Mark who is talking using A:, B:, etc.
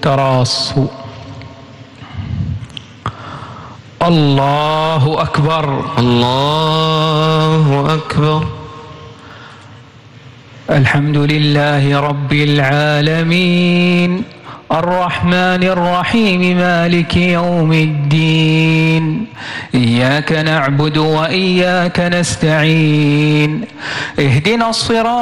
A: تراصوا. الله أكبر.
B: الله أكبر.
A: الحمد لله رب العالمين الرحمن الرحيم مالك يوم الدين. إياك نعبد وإياك نستعين. اهدنا الصراط